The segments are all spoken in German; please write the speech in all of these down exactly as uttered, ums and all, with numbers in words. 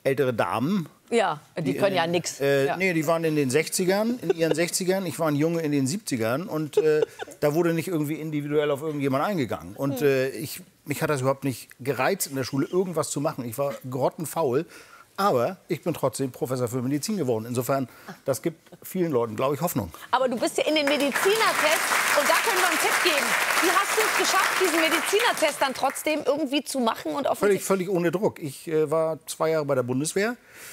ältere Damen. Ja, die, die können ja nichts. Äh, ja. Nee, die waren in den sechzigern, in ihren sechzigern. Ich war ein Junge in den siebzigern. Und äh, da wurde nicht irgendwie individuell auf irgendjemand eingegangen. Und äh, ich, mich hat das überhaupt nicht gereizt, in der Schule irgendwas zu machen. Ich war grottenfaul. Aber ich bin trotzdem Professor für Medizin geworden. Insofern, das gibt vielen Leuten, glaube ich, Hoffnung. Aber du bist ja in den Medizinertest und da können wir einen Tipp geben. Wie hast du es geschafft, diesen Medizinertest dann trotzdem irgendwie zu machen? Und völlig, völlig ohne Druck. Ich äh, war zwei Jahre bei der Bundeswehr.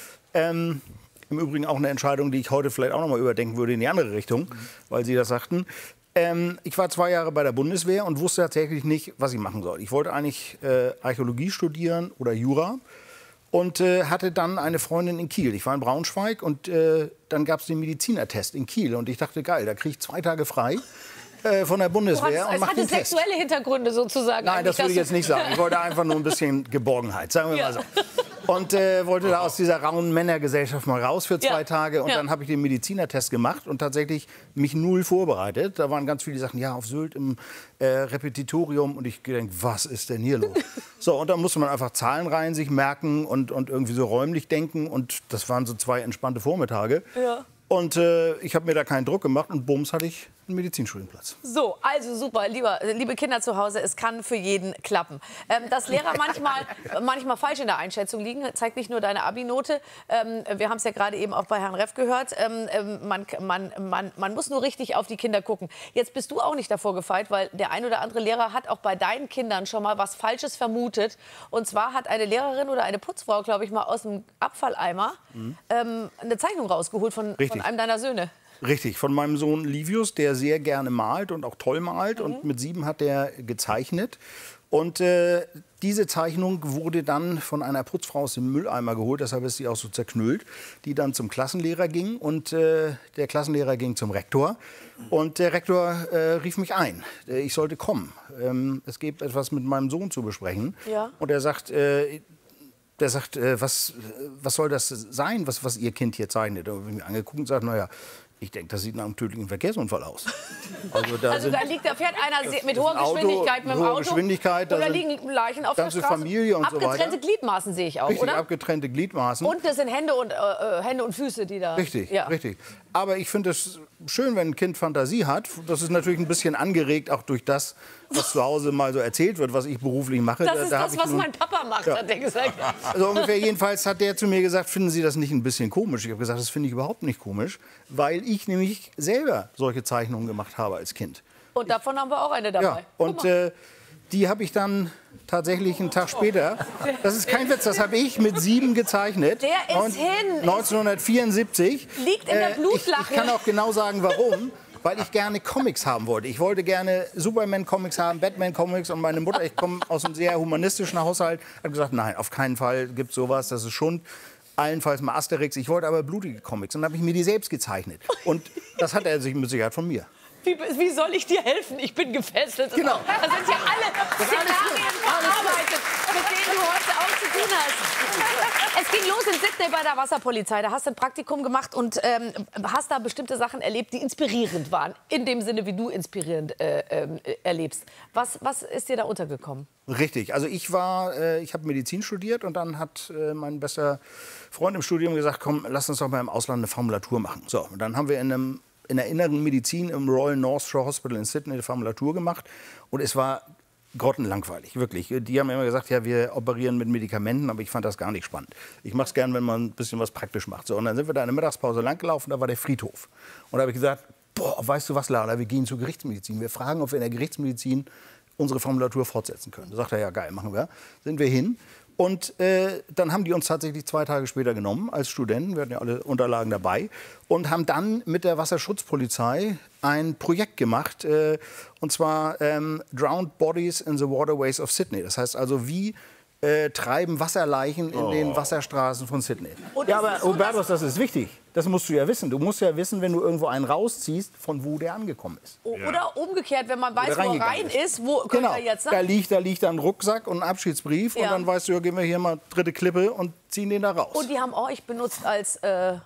Ähm, Im Übrigen auch eine Entscheidung, die ich heute vielleicht auch noch mal überdenken würde in die andere Richtung, mhm. weil Sie das sagten. Ähm, ich war zwei Jahre bei der Bundeswehr und wusste tatsächlich nicht, was ich machen soll. Ich wollte eigentlich äh, Archäologie studieren oder Jura. Und äh, hatte dann eine Freundin in Kiel. Ich war in Braunschweig und äh, dann gab es den Medizinertest in Kiel. Und ich dachte, geil, da kriege ich zwei Tage frei äh, von der Bundeswehr. Es hatte sexuelle Hintergründe sozusagen. Nein, das würde ich jetzt nicht sagen. Ich wollte einfach nur ein bisschen Geborgenheit, sagen wir ja. mal so. Und äh, wollte da aus dieser rauen Männergesellschaft mal raus für zwei ja. Tage. Und ja. dann habe ich den Medizinertest gemacht und tatsächlich mich null vorbereitet. Da waren ganz viele Sachen, ja, auf Sylt im äh, Repetitorium. Und ich gedacht, was ist denn hier los? So, und dann musste man einfach Zahlenreihen sich merken und, und irgendwie so räumlich denken. Und das waren so zwei entspannte Vormittage. Ja. Und äh, ich habe mir da keinen Druck gemacht und bums hatte ich einen Medizinstudienplatz. So, also super, lieber, liebe Kinder zu Hause, es kann für jeden klappen. Ähm, dass Lehrer manchmal, manchmal falsch in der Einschätzung liegen, zeigt nicht nur deine Abi-Note. Ähm, wir haben es ja gerade eben auch bei Herrn Reff gehört. Ähm, man, man, man, man muss nur richtig auf die Kinder gucken. Jetzt bist du auch nicht davor gefeit, weil der ein oder andere Lehrer hat auch bei deinen Kindern schon mal was Falsches vermutet. Und zwar hat eine Lehrerin oder eine Putzfrau, glaube ich, mal aus dem Abfalleimer mhm. ähm, eine Zeichnung rausgeholt von, von einem deiner Söhne. Richtig, von meinem Sohn Livius, der sehr gerne malt und auch toll malt. Mhm. Und mit sieben hat er gezeichnet. Und äh, diese Zeichnung wurde dann von einer Putzfrau aus dem Mülleimer geholt, deshalb ist sie auch so zerknüllt, die dann zum Klassenlehrer ging. Und äh, der Klassenlehrer ging zum Rektor. Und der Rektor äh, rief mich ein. Ich sollte kommen. Ähm, es gibt etwas mit meinem Sohn zu besprechen. Ja. Und er sagt... Äh, Der sagt, äh, was, was soll das sein, was, was Ihr Kind hier zeichnet? Und ich habe mich angeguckt und sagt, naja, ich denke, das sieht nach einem tödlichen Verkehrsunfall aus. Also da, also, da liegt, da fährt einer mit hoher Geschwindigkeit Auto, mit dem Auto. Geschwindigkeit, oder liegen Leichen auf der Straße. Familie und abgetrennte so weiter. Gliedmaßen sehe ich auch, richtig, oder? abgetrennte Gliedmaßen. Und das sind Hände und, äh, Hände und Füße, die da... Richtig, ja. richtig. Aber ich finde es schön, wenn ein Kind Fantasie hat. Das ist natürlich ein bisschen angeregt, auch durch das, was zu Hause mal so erzählt wird, was ich beruflich mache. Das ist da, da das, was nun, mein Papa macht, ja. hat er gesagt. Also ungefähr jedenfalls hat der zu mir gesagt, finden Sie das nicht ein bisschen komisch? Ich habe gesagt, das finde ich überhaupt nicht komisch, weil ich nämlich selber solche Zeichnungen gemacht habe als Kind. Und davon haben wir auch eine dabei. Ja, und äh, die habe ich dann tatsächlich einen Tag später, das ist kein Witz, das habe ich mit sieben gezeichnet. Der ist hin. neunzehnhundertvierundsiebzig. Liegt in der Blutlache. Ich, ich kann auch genau sagen, warum. Weil ich gerne Comics haben wollte. Ich wollte gerne Superman-Comics haben, Batman-Comics. Und meine Mutter, ich komme aus einem sehr humanistischen Haushalt, hat gesagt, nein, auf keinen Fall gibt es sowas, das ist Schund. Allenfalls mal Asterix. Ich wollte aber blutige Comics. Und dann habe ich mir die selbst gezeichnet. Und das hat er sich mit Sicherheit von mir. Wie, wie soll ich dir helfen? Ich bin gefesselt. Genau. Da sind ja alle Szenarien verarbeitet, mit denen du heute auch zu tun hast. Es ging los in Sydney bei der Wasserpolizei. Da hast du ein Praktikum gemacht und ähm, hast da bestimmte Sachen erlebt, die inspirierend waren. In dem Sinne, wie du inspirierend äh, äh, erlebst. Was, was ist dir da untergekommen? Richtig. Also ich war, äh, ich habe Medizin studiert und dann hat äh, mein bester Freund im Studium gesagt, komm, lass uns doch mal im Ausland eine Formulatur machen. So, und dann haben wir in einem in der inneren Medizin im Royal North Shore Hospital in Sydney eine Formulatur gemacht. Und es war grottenlangweilig, wirklich. Die haben immer gesagt, ja, wir operieren mit Medikamenten, aber ich fand das gar nicht spannend. Ich mache es gern, wenn man ein bisschen was praktisch macht. So, und dann sind wir da in der Mittagspause langgelaufen, da war der Friedhof. Und da habe ich gesagt, boah, weißt du was, Lara, wir gehen zur Gerichtsmedizin. Wir fragen, ob wir in der Gerichtsmedizin unsere Formulatur fortsetzen können. Da sagt er, ja, geil, machen wir. Sind wir hin. Und äh, dann haben die uns tatsächlich zwei Tage später genommen als Studenten, wir hatten ja alle Unterlagen dabei, und haben dann mit der Wasserschutzpolizei ein Projekt gemacht, äh, und zwar ähm, Drowned Bodies in the Waterways of Sydney. Das heißt also, wie äh, treiben Wasserleichen in oh. den Wasserstraßen von Sydney. Ja, aber so, Hubertus, das ist wichtig. Das musst du ja wissen. Du musst ja wissen, wenn du irgendwo einen rausziehst, von wo der angekommen ist. Oder ja. umgekehrt, wenn man weiß, wo er rein ist, ist wo genau. er jetzt sein? Da liegt, da liegt ein Rucksack und ein Abschiedsbrief. Ja. Und dann weißt du, ja, gehen wir hier mal dritte Klippe und ziehen den da raus. Und die haben euch benutzt als... Äh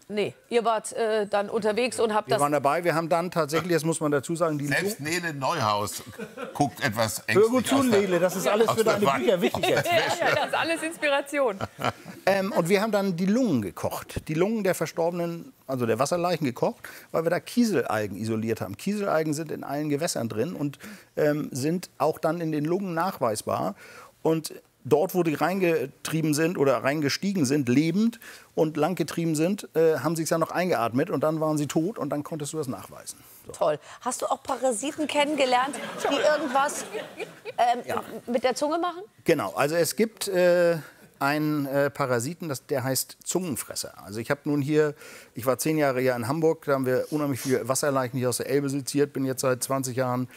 Nee, ihr wart äh, dann unterwegs und habt Wir das... waren dabei, wir haben dann tatsächlich, das muss man dazu sagen, die Selbst Nele Neuhaus guckt etwas ängstlich. Hör gut zu, Nele, das ist alles für deine Bücher wichtig jetzt. Ja, das ist alles Inspiration. Ähm, und wir haben dann die Lungen gekocht, die Lungen der Verstorbenen, also der Wasserleichen gekocht, weil wir da Kieselalgen isoliert haben. Kieselalgen sind in allen Gewässern drin und ähm, sind auch dann in den Lungen nachweisbar. Und dort, wo die reingetrieben sind oder reingestiegen sind, lebend und langgetrieben sind, äh, haben sie es ja noch eingeatmet und dann waren sie tot und dann konntest du das nachweisen. So. Toll. Hast du auch Parasiten kennengelernt, die irgendwas ähm, Ja. mit der Zunge machen? Genau, also es gibt äh, einen äh, Parasiten, das, der heißt Zungenfresser. Also ich habe nun hier, ich war zehn Jahre hier in Hamburg, da haben wir unheimlich viele Wasserleichen hier aus der Elbe seziert, bin jetzt seit zwanzig Jahren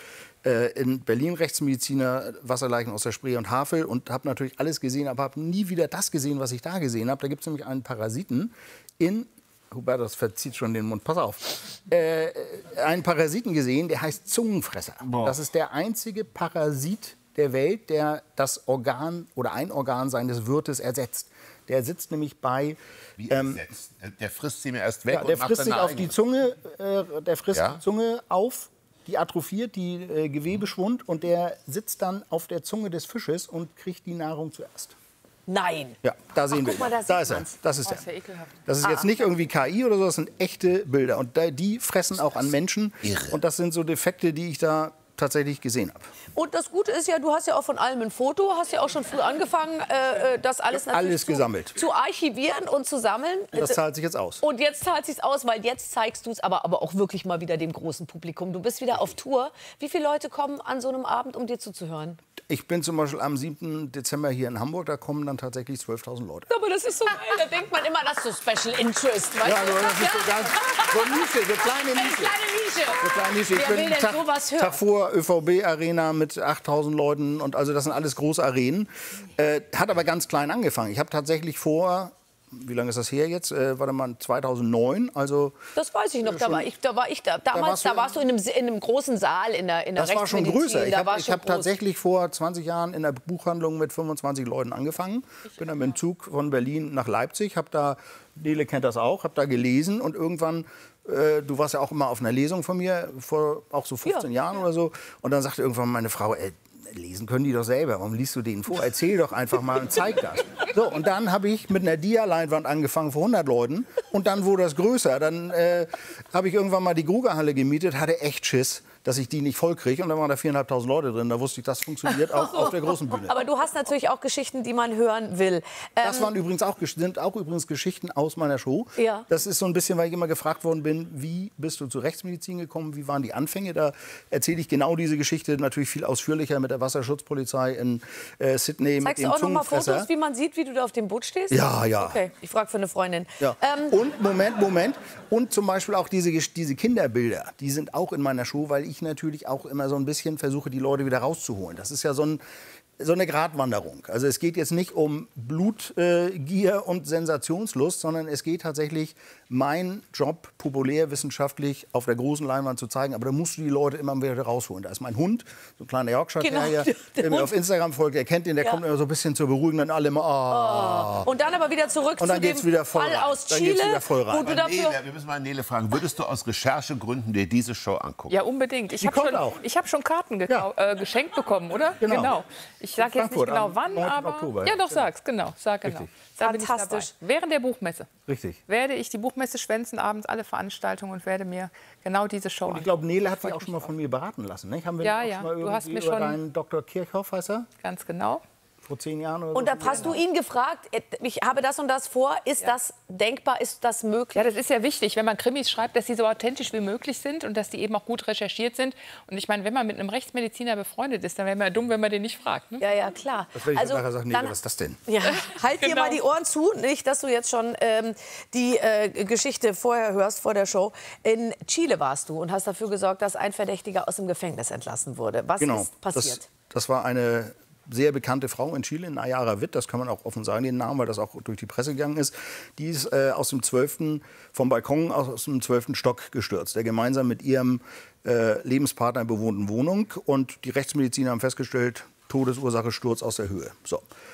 in Berlin Rechtsmediziner, Wasserleichen aus der Spree und Havel und habe natürlich alles gesehen, aber habe nie wieder das gesehen, was ich da gesehen habe. Da gibt es nämlich einen Parasiten in, Hubertus verzieht schon den Mund, pass auf, äh, einen Parasiten gesehen, der heißt Zungenfresser. Boah. Das ist der einzige Parasit der Welt, der das Organ oder ein Organ seines Wirtes ersetzt. Der sitzt nämlich bei... Wie ähm, ersetzt? Der frisst sie mir erst weg ja, der und macht frisst sich seine auf die eigene. Zunge, äh, der frisst Ja? die Zunge auf, die atrophiert, die äh, Gewebeschwund und der sitzt dann auf der Zunge des Fisches und kriegt die Nahrung zuerst. Nein. Ja, da sehen wir guck mal, ihn. da Da sieht ist er. man's. Das ist Oh, er. ist ja ekelhaft. Das ist jetzt nicht irgendwie K I oder so, das sind echte Bilder. Und da, die fressen auch an Menschen. irre. Und das sind so Defekte, die ich da tatsächlich gesehen habe. Und das Gute ist ja, du hast ja auch von allem ein Foto, hast ja auch schon früh angefangen, äh, äh, das alles, natürlich Alles zu, gesammelt. zu archivieren und zu sammeln. Das zahlt sich jetzt aus. Und jetzt zahlt sich's aus, weil jetzt zeigst du es aber, aber auch wirklich mal wieder dem großen Publikum. Du bist wieder auf Tour. Wie viele Leute kommen an so einem Abend, um dir zuzuhören? Ich bin zum Beispiel am siebten Dezember hier in Hamburg, da kommen dann tatsächlich zwölftausend Leute. Aber das ist so geil. Da denkt man immer, das ist so Special Interest. Weißt Ja, du? so, das ist so ganz, so Nische, so kleine Eine Nische. kleine Nische. So kleine Nische. Ich Wer bin will einen denn Tag, sowas hören? Tag vor ÖVB Arena mit achttausend Leuten und also das sind alles große Arenen. Äh, hat aber ganz klein angefangen. Ich habe tatsächlich vor, wie lange ist das her jetzt? Äh, warte mal, zweitausendneun, also Das weiß ich noch, da war ich da. War ich da. Damals, warst du da warst du in einem, in einem großen Saal in der, in der das war schon Rechtsmedizin. größer. Ich Da habe war schon hab groß. tatsächlich vor zwanzig Jahren in der Buchhandlung mit fünfundzwanzig Leuten angefangen. Bin dann mit dem Zug von Berlin nach Leipzig, habe da, Nele kennt das auch, habe da gelesen und irgendwann, äh, du warst ja auch immer auf einer Lesung von mir, vor auch so fünfzehn Ja. Jahren oder so, und dann sagte irgendwann meine Frau, ey, lesen können die doch selber, warum liest du denen vor? Erzähl doch einfach mal und zeig das. So, und dann habe ich mit einer Dia-Leinwand angefangen vor hundert Leuten und dann wurde das größer. Dann äh, habe ich irgendwann mal die Grugerhalle gemietet, hatte echt Schiss, dass ich die nicht voll kriege. Und dann waren da viertausendfünfhundert Leute drin. Da wusste ich, das funktioniert auch auf der großen Bühne. Aber du hast natürlich auch Geschichten, die man hören will. Ähm, Das waren übrigens auch, gesch- sind auch übrigens Geschichten aus meiner Show. Ja. Das ist so ein bisschen, weil ich immer gefragt worden bin, wie bist du zur Rechtsmedizin gekommen, wie waren die Anfänge? Da erzähle ich genau diese Geschichte natürlich viel ausführlicher mit der Wasserschutzpolizei in äh, Sydney, mit Zeigst du dem auch noch mal Zungenfresser. Fotos, wie man sieht, wie du da auf dem Boot stehst? Ja, ja. Okay, ich frage für eine Freundin. Ja. Ähm, Und Moment, Moment. Und zum Beispiel auch diese, Gesch- diese Kinderbilder, die sind auch in meiner Show, weil ich natürlich auch immer so ein bisschen versuche, die Leute wieder rauszuholen. Das ist ja so, ein, so eine Gratwanderung. Also es geht jetzt nicht um Blutgier äh, Gier und Sensationslust, sondern es geht tatsächlich, mein Job populärwissenschaftlich auf der großen Leinwand zu zeigen. Aber da musst du die Leute immer wieder rausholen. Da ist mein Hund, so ein kleiner Yorkshire Genau, Terrier, der der mir Hund. auf Instagram folgt, der kennt den, der Ja. kommt immer so ein bisschen zur Beruhigung, dann alle mal, ah. Und dann aber wieder zurück Und dann zu geht's dem wieder voll Fall rein. aus Dann Chile, geht's wieder voll rein. wo du Aber dafür... Nele, wir müssen mal Nele fragen, würdest du aus Recherchegründen dir diese Show angucken? Ja, unbedingt. Ich Die habe kommt schon, auch. ich hab schon Karten gekau- äh, geschenkt bekommen, oder? Genau. Ich sage jetzt nicht Frankfurt genau am wann, neunten aber... Oktober, ja, ja. doch, sag's, genau. Sag genau. Richtig. Da bin ich dabei. Fantastisch. Während der Buchmesse Richtig. werde ich die Buchmesse schwänzen, abends alle Veranstaltungen und werde mir genau diese Show Ich glaube, Nele hat sich auch schon mal von mir beraten lassen. Nicht? Haben wir Ja, auch ja. schon mal Du hast irgendwie mir über schon- deinen Doktor Kirchhoff, heißt er? Ganz genau. Vor zehn Jahren oder Und so. da hast du ihn gefragt, ich habe das und das vor, ist das denkbar, ist das möglich? Ja, das ist ja wichtig, wenn man Krimis schreibt, dass sie so authentisch wie möglich sind und dass die eben auch gut recherchiert sind. Und ich meine, wenn man mit einem Rechtsmediziner befreundet ist, dann wäre man ja dumm, wenn man den nicht fragt. Ne? Ja, ja, klar. Das werde ich also, nachher sagen, Nele, was ist das denn? Ja, halt dir Genau. mal die Ohren zu, nicht, dass du jetzt schon ähm, die äh, Geschichte vorher hörst, vor der Show. In Chile warst du und hast dafür gesorgt, dass ein Verdächtiger aus dem Gefängnis entlassen wurde. Was Genau. ist passiert? Das, das war eine sehr bekannte Frau in Chile, Nayara Witt, das kann man auch offen sagen, den Namen, weil das auch durch die Presse gegangen ist. Die ist äh, aus dem zwölften vom Balkon aus dem zwölften Stock gestürzt, der gemeinsam mit ihrem äh, Lebenspartner bewohnten Wohnung. Und die Rechtsmediziner haben festgestellt, Todesursache Sturz aus der Höhe. So.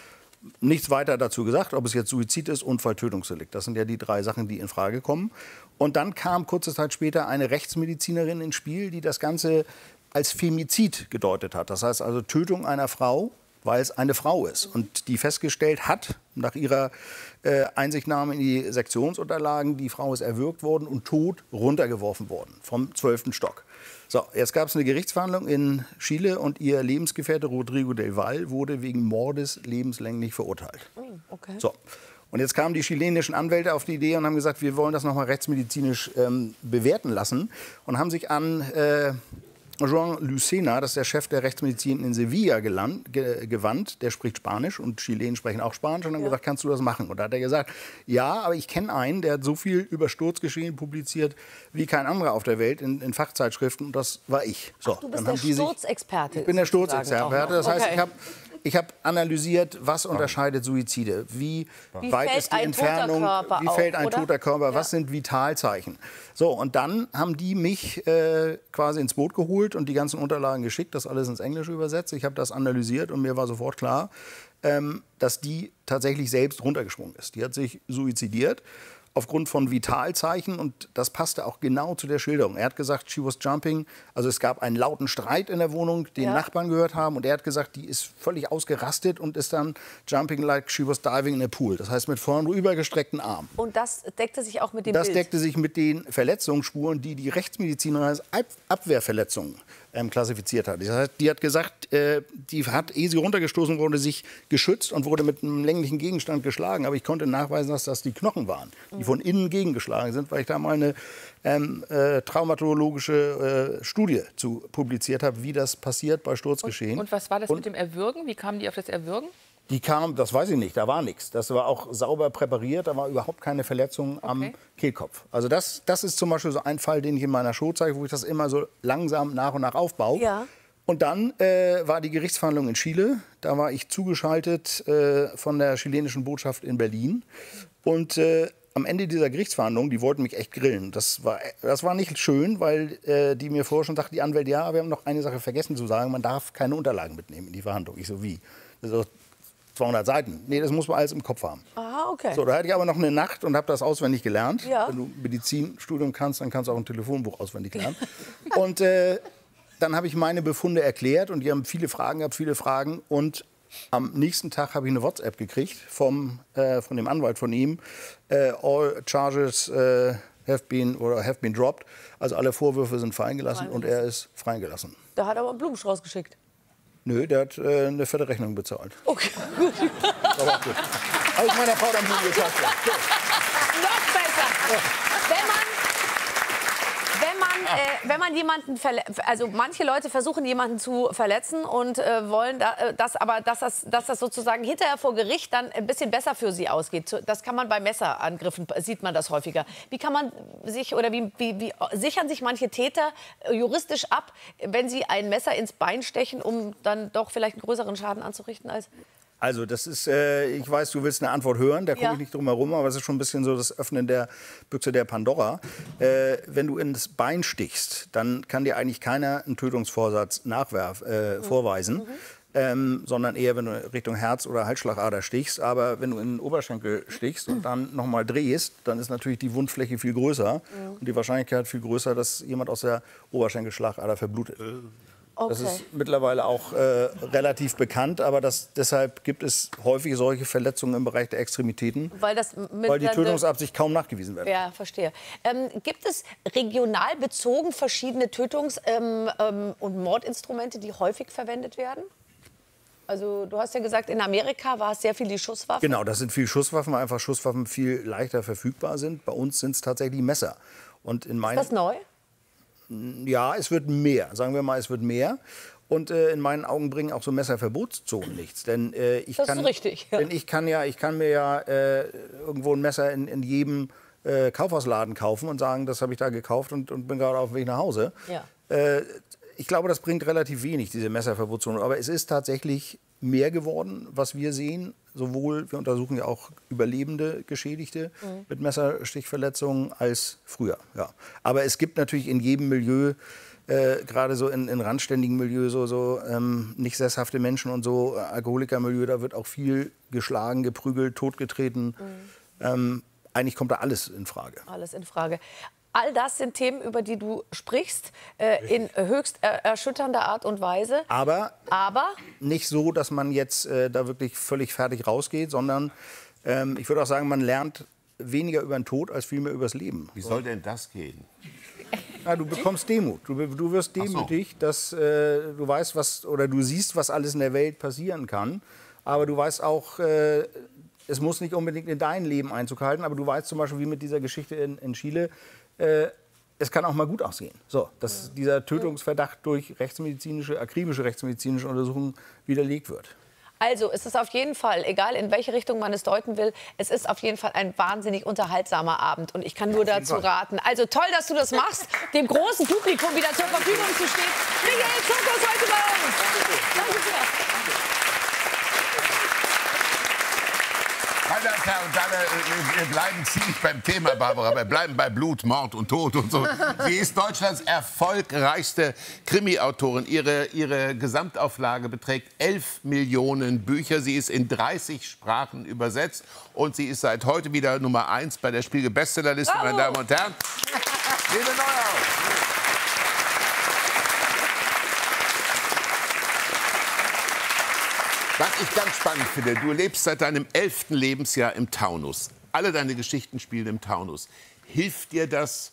nichts weiter dazu gesagt, ob es jetzt Suizid ist, Unfall, Tötungsdelikt. Das sind ja die drei Sachen, die in Frage kommen. Und dann kam kurze Zeit später eine Rechtsmedizinerin ins Spiel, die das Ganze als Femizid gedeutet hat. Das heißt also Tötung einer Frau, weil es eine Frau ist. Und die festgestellt hat, nach ihrer äh, Einsichtnahme in die Sektionsunterlagen, die Frau ist erwürgt worden und tot runtergeworfen worden vom zwölften Stock. So, jetzt gab es eine Gerichtsverhandlung in Chile und ihr Lebensgefährte Rodrigo del Valle wurde wegen Mordes lebenslänglich verurteilt. Okay. So. Und jetzt kamen die chilenischen Anwälte auf die Idee und haben gesagt, wir wollen das noch mal rechtsmedizinisch ähm, bewerten lassen und haben sich an äh, Joan Lucena, das ist der Chef der Rechtsmedizin in Sevilla, geland, ge, gewandt. Der spricht Spanisch und Chilenen sprechen auch Spanisch. Und haben ja. gesagt, kannst du das machen? Und da hat er gesagt, ja, aber ich kenne einen, der hat so viel über Sturzgeschehen publiziert wie kein anderer auf der Welt in, in Fachzeitschriften. Und das war ich. So, Ach, du bist dann der Sturzexperte. Ich bin der Sturzexperte. Das heißt, okay. ich habe ich hab analysiert, was unterscheidet Suizide, wie, wie weit fällt ist die ein Entfernung, toter wie auf, fällt ein oder? toter Körper, Ja. was sind Vitalzeichen. So, und dann haben die mich äh, quasi ins Boot geholt und die ganzen Unterlagen geschickt, das alles ins Englische übersetzt. Ich habe das analysiert und mir war sofort klar, ähm, dass die tatsächlich selbst runtergesprungen ist. Die hat sich suizidiert aufgrund von Vitalzeichen und das passte auch genau zu der Schilderung. Er hat gesagt, she was jumping, also es gab einen lauten Streit in der Wohnung, den Ja. Nachbarn gehört haben und er hat gesagt, die ist völlig ausgerastet und ist dann jumping like she was diving in a pool. Das heißt mit vorn übergestreckten Armen. Und das deckte sich auch mit dem Das Bild? deckte sich mit den Verletzungsspuren, die die Rechtsmediziner als Ab Abwehrverletzungen ähm, klassifiziert hat. Das heißt, die hat gesagt, äh, die hat, ehe sie runtergestoßen wurde, sich geschützt und wurde mit einem länglichen Gegenstand geschlagen. Aber ich konnte nachweisen, dass das die Knochen waren, die von innen gegengeschlagen sind, weil ich da mal eine ähm, äh, traumatologische äh, Studie zu publiziert habe, wie das passiert bei Sturzgeschehen. Und, und was war das Und mit dem Erwürgen? Wie kamen die auf das Erwürgen? Die kam, das weiß ich nicht, da war nichts. Das war auch sauber präpariert, da war überhaupt keine Verletzung am Okay. Kehlkopf. Also das, das ist zum Beispiel so ein Fall, den ich in meiner Show zeige, wo ich das immer so langsam nach und nach aufbaue. Ja. Und dann äh, war die Gerichtsverhandlung in Chile. Da war ich zugeschaltet äh, von der chilenischen Botschaft in Berlin. Und äh, am Ende dieser Gerichtsverhandlung, die wollten mich echt grillen. Das war, das war nicht schön, weil äh, die mir vorher schon sagten, die Anwälte, ja, wir haben noch eine Sache vergessen zu sagen, man darf keine Unterlagen mitnehmen in die Verhandlung. Ich so, wie? Das ist doch zweihundert Seiten. Nee, das muss man alles im Kopf haben. Aha, okay. So, da hatte ich aber noch eine Nacht und habe das auswendig gelernt. Ja. Wenn du Medizinstudium kannst, dann kannst du auch ein Telefonbuch auswendig lernen. Und äh, dann habe ich meine Befunde erklärt und die haben viele Fragen gehabt, viele Fragen. Und am nächsten Tag habe ich eine WhatsApp gekriegt vom, äh, von dem Anwalt von ihm. Äh, all charges äh, have been oder have been dropped. Also alle Vorwürfe sind fallen gelassen und er ist freigelassen. Da hat er aber einen Blumenstrauß geschickt. Nö, der hat äh, eine fette Rechnung bezahlt. Okay, gut. Aber gut. Habe ich meiner Frau dann Blumen gekauft. So. Noch besser. Wenn man, wenn man, äh, wenn man jemanden verletzt, also manche Leute versuchen jemanden zu verletzen und äh, wollen, da, äh, dass, aber dass das, dass das sozusagen hinterher vor Gericht dann ein bisschen besser für sie ausgeht. Das kann man bei Messerangriffen, sieht man das häufiger. Wie kann man sich oder wie, wie, wie sichern sich manche Täter äh, juristisch ab, wenn sie ein Messer ins Bein stechen, um dann doch vielleicht einen größeren Schaden anzurichten als... Also das ist, äh, ich weiß, du willst eine Antwort hören, da komme Ja. ich nicht drum herum, aber es ist schon ein bisschen so das Öffnen der Büchse der Pandora. Äh, wenn du ins Bein stichst, dann kann dir eigentlich keiner einen Tötungsvorsatz nachwerf, äh, vorweisen, Mhm. ähm, sondern eher, wenn du Richtung Herz- oder Halsschlagader stichst. Aber wenn du in den Oberschenkel stichst und dann nochmal drehst, dann ist natürlich die Wundfläche viel größer Mhm. und die Wahrscheinlichkeit viel größer, dass jemand aus der Oberschenkelschlagader verblutet. Okay. Das ist mittlerweile auch äh, relativ bekannt, aber das, deshalb gibt es häufig solche Verletzungen im Bereich der Extremitäten, Weil, das mit weil die der- Tötungsabsicht kaum nachgewiesen wird. Ja, verstehe. Ähm, gibt es regional bezogen verschiedene Tötungs- ähm, ähm, und Mordinstrumente, die häufig verwendet werden? Also du hast ja gesagt, in Amerika war es sehr viel die Schusswaffe. Genau, das sind viel Schusswaffen, weil einfach Schusswaffen viel leichter verfügbar sind. Bei uns sind es tatsächlich Messer. Und in meinen, Ist das neu? ja, es wird mehr, sagen wir mal, es wird mehr. Und äh, in meinen Augen bringen auch so Messerverbotszonen nichts. Denn äh, ich Das ist kann, richtig, ja. Denn ich kann ja, ich kann mir ja äh, irgendwo ein Messer in, in jedem äh, Kaufhausladen kaufen und sagen, das habe ich da gekauft und, und bin gerade auf dem Weg nach Hause. Ja. Äh, ich glaube, das bringt relativ wenig, diese Messerverbotszone. Aber es ist tatsächlich mehr geworden, was wir sehen. Sowohl, wir untersuchen ja auch überlebende Geschädigte mit Messerstichverletzungen als früher. Ja. Aber es gibt natürlich in jedem Milieu äh, gerade so in, in randständigen Milieu, so, so ähm, nicht sesshafte Menschen und so, Alkoholikermilieu, da wird auch viel geschlagen, geprügelt, totgetreten. Mhm. Ähm, eigentlich kommt da alles in Frage. Alles in Frage. All das sind Themen, über die du sprichst, äh, in höchst er erschütternder Art und Weise. Aber, Aber nicht so, dass man jetzt äh, da wirklich völlig fertig rausgeht, sondern ähm, ich würde auch sagen, man lernt weniger über den Tod als vielmehr über das Leben. Wie soll denn das gehen? Ja, du bekommst Demut. Du, du wirst demütig, so. dass äh, du weißt, was oder du siehst, was alles in der Welt passieren kann. Aber du weißt auch, äh, es muss nicht unbedingt in dein Leben Einzug halten. Aber du weißt zum Beispiel, wie mit dieser Geschichte in, in Chile, äh, es kann auch mal gut aussehen. So, dass dieser Tötungsverdacht durch rechtsmedizinische, akribische rechtsmedizinische Untersuchungen widerlegt wird. Also, es ist auf jeden Fall, egal in welche Richtung man es deuten will, es ist auf jeden Fall ein wahnsinnig unterhaltsamer Abend. Und ich kann nur dazu raten. Also toll, dass du das machst, dem großen Publikum wieder zur Verfügung zu stehen. Michael Zucker ist heute bei uns. Danke sehr. Meine Damen und Herren, dann, wir bleiben ziemlich beim Thema, Barbara. Wir bleiben bei Blut, Mord und Tod und so. Sie ist Deutschlands erfolgreichste Krimi-Autorin. Ihre, ihre Gesamtauflage beträgt elf Millionen Bücher. Sie ist in dreißig Sprachen übersetzt. Und sie ist seit heute wieder Nummer eins bei der Spiegel-Bestsellerliste, meine Damen und Herren. Nele Neuhaus. Was ich ganz spannend finde, du lebst seit deinem elften Lebensjahr im Taunus. Alle deine Geschichten spielen im Taunus. Hilft dir das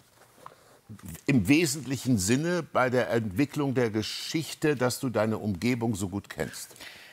im wesentlichen Sinne bei der Entwicklung der Geschichte, dass du deine Umgebung so gut kennst?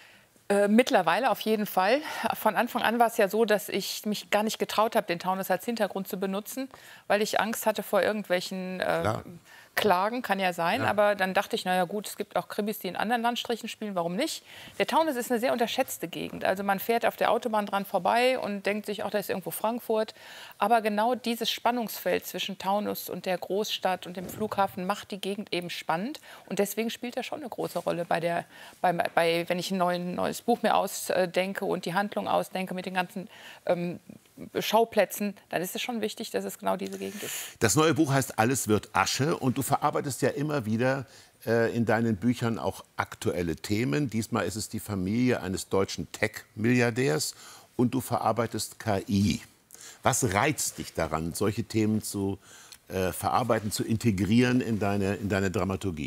Äh, mittlerweile auf jeden Fall. Von Anfang an war es ja so, dass ich mich gar nicht getraut habe, den Taunus als Hintergrund zu benutzen, weil ich Angst hatte vor irgendwelchen äh, Klagen, kann ja sein. Ja. Aber dann dachte ich, naja gut, es gibt auch Krimis, die in anderen Landstrichen spielen, warum nicht? Der Taunus ist eine sehr unterschätzte Gegend. Also man fährt auf der Autobahn dran vorbei und denkt sich, ach, da ist irgendwo Frankfurt. Aber genau dieses Spannungsfeld zwischen Taunus und der Großstadt und dem Flughafen macht die Gegend eben spannend. Und deswegen spielt er schon eine große Rolle bei der, bei, bei, wenn ich ein neuen, neues Buch mir ausdenke und die Handlung ausdenke mit den ganzen ähm, Schauplätzen, dann ist es schon wichtig, dass es genau diese Gegend ist. Das neue Buch heißt Alles wird Asche und du verarbeitest ja immer wieder äh, in deinen Büchern auch aktuelle Themen. Diesmal ist es die Familie eines deutschen Tech-Milliardärs und du verarbeitest K I. Was reizt dich daran, solche Themen zu äh, verarbeiten, zu integrieren in deine, in deine Dramaturgie?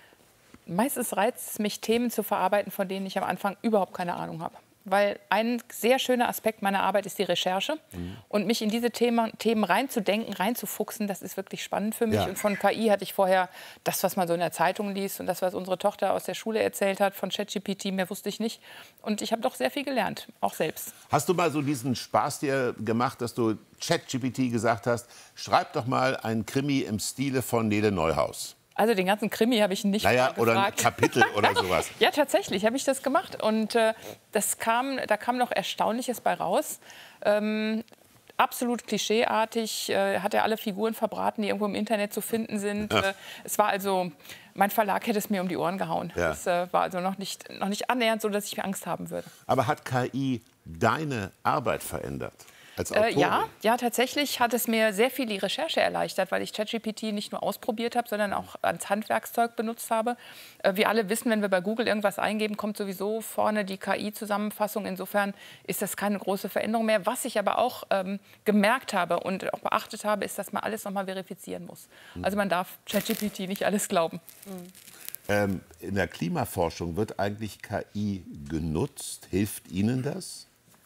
Meistens reizt es mich, Themen zu verarbeiten, von denen ich am Anfang überhaupt keine Ahnung habe. Weil ein sehr schöner Aspekt meiner Arbeit ist die Recherche. Mhm. Und mich in diese Themen, Themen reinzudenken, reinzufuchsen, das ist wirklich spannend für mich. Ja. Und von K I hatte ich vorher das, was man so in der Zeitung liest und das, was unsere Tochter aus der Schule erzählt hat, von ChatGPT, mehr wusste ich nicht. Und ich habe doch sehr viel gelernt, auch selbst. Hast du mal so diesen Spaß dir gemacht, dass du ChatGPT gesagt hast, schreib doch mal einen Krimi im Stile von Nele Neuhaus? Also den ganzen Krimi habe ich nicht naja, gefragt. Oder ein Kapitel oder sowas. Ja, tatsächlich habe ich das gemacht. Und äh, das kam, da kam noch Erstaunliches bei raus. Ähm, absolut klischeeartig, äh, hat er alle Figuren verbraten, die irgendwo im Internet zu finden sind. Äh, es war also, mein Verlag hätte es mir um die Ohren gehauen. Ja. Das äh, war also noch nicht, noch nicht annähernd so, dass ich mir Angst haben würde. Aber hat K I deine Arbeit verändert? Als äh, ja, ja, tatsächlich hat es mir sehr viel die Recherche erleichtert, weil ich ChatGPT nicht nur ausprobiert habe, sondern auch als Handwerkszeug benutzt habe. Äh, wir alle wissen, wenn wir bei Google irgendwas eingeben, kommt sowieso vorne die K I-Zusammenfassung. Insofern ist das keine große Veränderung mehr. Was ich aber auch ähm, gemerkt habe und auch beachtet habe, ist, dass man alles noch mal verifizieren muss. Mhm. Also man darf ChatGPT nicht alles glauben. Mhm. Ähm, in der Klimaforschung wird eigentlich K I genutzt. Hilft Ihnen das?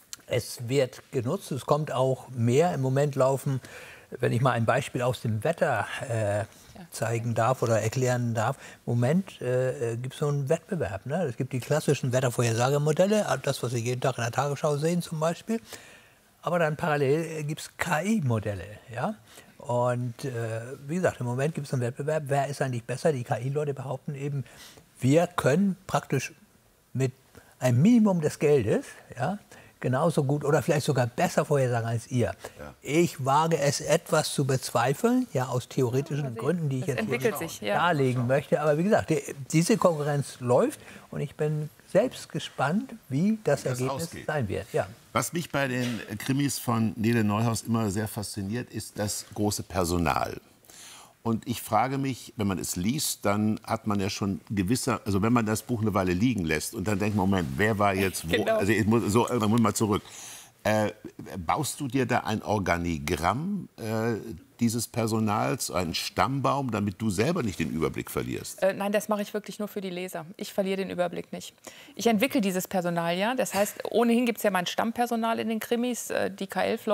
Es wird genutzt, es kommt auch mehr. Im Moment laufen, wenn ich mal ein Beispiel aus dem Wetter äh, zeigen darf oder erklären darf, im Moment äh, gibt es so einen Wettbewerb. Ne? Es gibt die klassischen Wettervorhersagemodelle, das, was Sie jeden Tag in der Tagesschau sehen zum Beispiel. Aber dann parallel gibt es K I-Modelle. Ja? Und äh, wie gesagt, im Moment gibt es einen Wettbewerb. Wer ist eigentlich besser? Die K I-Leute behaupten eben, wir können praktisch mit einem Minimum des Geldes, ja, genauso gut oder vielleicht sogar besser vorhersagen als ihr. Ja. Ich wage es etwas zu bezweifeln, ja, aus theoretischen ja, Gründen, die ich jetzt hier sich, ja. darlegen möchte. Aber wie gesagt, die, diese Konkurrenz läuft und ich bin selbst gespannt, wie das, das Ergebnis ausgeht. sein wird. Ja. Was mich bei den Krimis von Nele Neuhaus immer sehr fasziniert, ist das große Personal. Und ich frage mich, wenn man es liest, dann hat man ja schon gewisser, also wenn man das Buch eine Weile liegen lässt und dann denkt, Moment, wer war jetzt wo? Genau. Also ich muss, so, man muss mal zurück. Äh, baust du dir da ein Organigramm äh, dieses Personals, einen Stammbaum, damit du selber nicht den Überblick verlierst? Äh, nein, das mache ich wirklich nur für die Leser. Ich verliere den Überblick nicht. Ich entwickle dieses Personal ja. Das heißt, ohnehin gibt es ja mein Stammpersonal in den Krimis, äh, die K elf Leute.